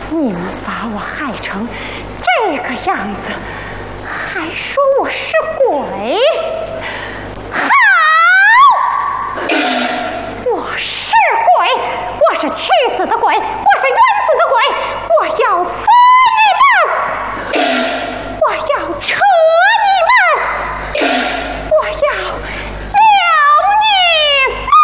你们把我害成这个样子，还说我是